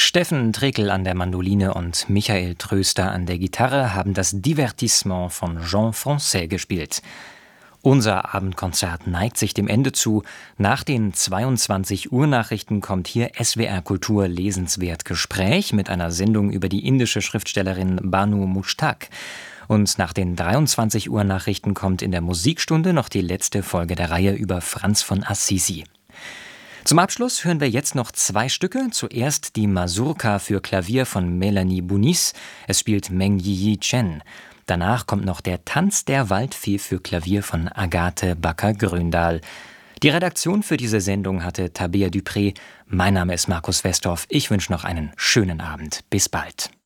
Steffen Trekel an der Mandoline und Michael Tröster an der Gitarre haben das Divertissement von Jean Francaix gespielt. Unser Abendkonzert neigt sich dem Ende zu. Nach den 22 Uhr Nachrichten kommt hier SWR Kultur lesenswert Gespräch mit einer Sendung über die indische Schriftstellerin Banu Mushtaq. Und nach den 23 Uhr Nachrichten kommt in der Musikstunde noch die letzte Folge der Reihe über Franz von Assisi. Zum Abschluss hören wir jetzt noch 2 Stücke. Zuerst die Mazurka für Klavier von Melanie Bounice. Es spielt Meng Yi Chen. Danach kommt noch der Tanz der Waldfee für Klavier von Agathe Backer-Gröndahl. Die Redaktion für diese Sendung hatte Tabea Dupré. Mein Name ist Markus Westhoff. Ich wünsche noch einen schönen Abend. Bis bald.